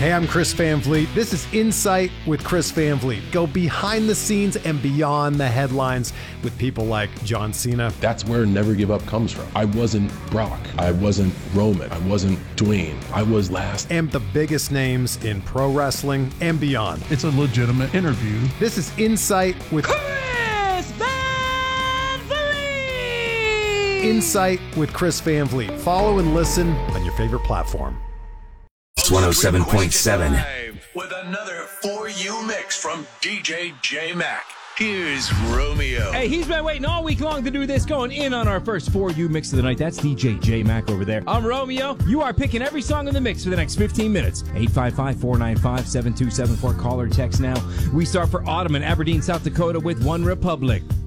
Hey, I'm Chris Van Vliet. This is Insight with Chris Van Vliet. Go behind the scenes and beyond the headlines with people like John Cena. That's where Never Give Up comes from. I wasn't Brock. I wasn't Roman. I wasn't Dwayne. I was last. And the biggest names in pro wrestling and beyond. It's a legitimate interview. This is Insight with Chris Van Vliet! Insight with Chris Van Vliet. Follow and listen on your favorite platform. 107.7 with another For You mix from DJ J Mac. Here's Romeo. Hey, he's been waiting all week long to do this, going in on our first For You mix of the night. That's DJ J Mac over there. I'm Romeo. You are picking every song in the mix for the next 15 minutes. 855-495-7274. Call or text now. We start for Autumn in Aberdeen, South Dakota with One Republic.